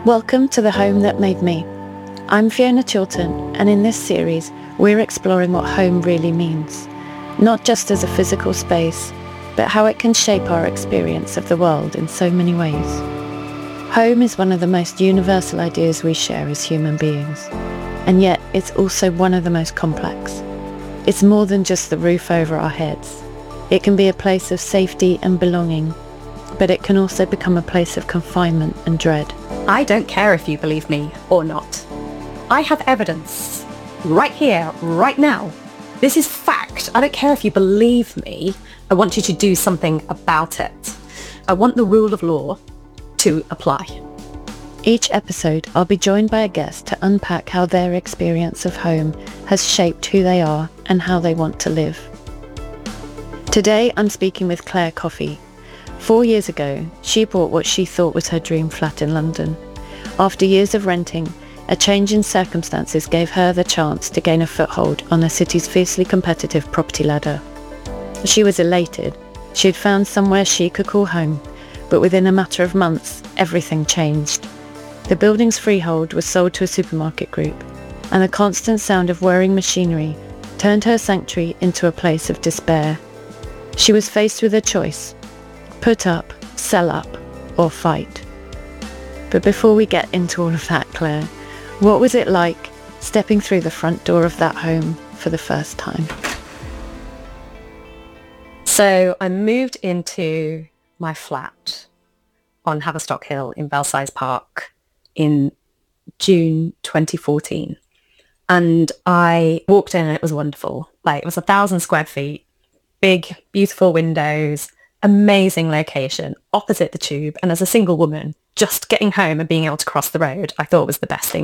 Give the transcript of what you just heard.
Welcome to The Home That Made Me. I'm Fiona Chilton, and in this series, we're exploring what home really means, not just as a physical space, but how it can shape our experience of the world in so many ways. Home is one of the most universal ideas we share as human beings, and yet it's also one of the most complex. It's more than just the roof over our heads. It can be a place of safety and belonging, but it can also become a place of confinement and dread. I don't care if you believe me or not. I have evidence right here, right now. This is fact. I don't care if you believe me. I want you to do something about it. I want the rule of law to apply. Each episode, I'll be joined by a guest to unpack how their experience of home has shaped who they are and how they want to live. Today, I'm speaking with Claire Coffey. 4 years ago, she bought what she thought was her dream flat in London. After years of renting, a change in circumstances gave her the chance to gain a foothold on the city's fiercely competitive property ladder. She was elated. She had found somewhere she could call home, but within a matter of months, everything changed. The building's freehold was sold to a supermarket group, and the constant sound of whirring machinery turned her sanctuary into a place of despair. She was faced with a choice: put up, sell up, or fight. But before we get into all of that, Claire, what was it like stepping through the front door of that home for the first time? So I moved into my flat on Haverstock Hill in Belsize Park in June 2014. And I walked in and it was wonderful. It was 1,000 square feet, big, beautiful windows, amazing location, opposite the tube. And as a single woman, just getting home and being able to cross the road, I thought was the best thing